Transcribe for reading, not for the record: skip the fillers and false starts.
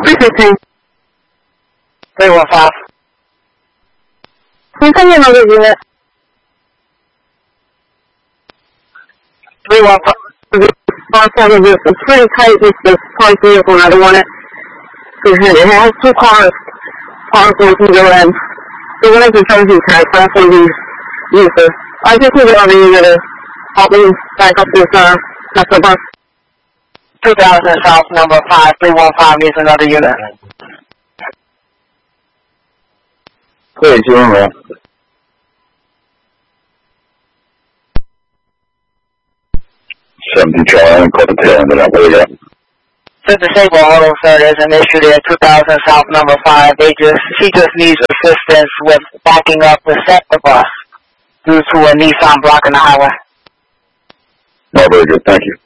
315. 315. Can you send me another unit? 315. It's pretty tight with this parked vehicle and I don't want it. It has 2 cars parked on either end. So when I can try to do that, that's what we use this. I just need another unit to help me back up this, the bus. 2000 South number 5315 needs another unit. 对，金融。70 Charlie, call the 10, then I'll put it up. To disable auto, sir, there's an issue there, 2000 South number 5. She just needs assistance with backing up the sector bus due to a Nissan blocking the highway. No, very good, thank you.